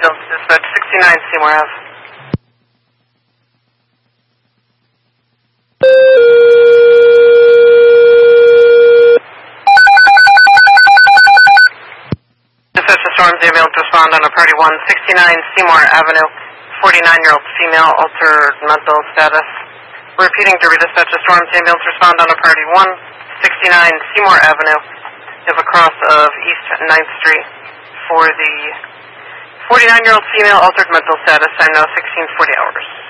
ambulance dispatch 69 Seymour Ave. Dispatch to Storms, the ambulance respond on a party 169 Seymour Avenue. 49-year-old female, altered mental status. Repeating to redispatch to Storms, the ambulance respond on a party 169 Seymour Avenue. Is across of East 9th Street for the 49-year-old female, altered mental status. Time now 16:40 hours.